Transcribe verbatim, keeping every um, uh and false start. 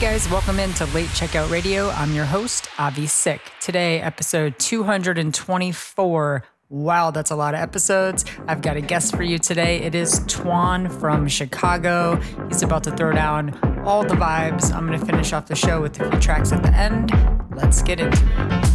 guys, welcome into Late Checkout Radio. I'm your host, Avi Sick. Today, episode two hundred twenty-four. Wow, that's a lot of episodes. I've got a guest for you today. It is Twan from Chicago. He's about to throw down all the vibes. I'm going to finish off the show with a few tracks at the end. Let's get into it.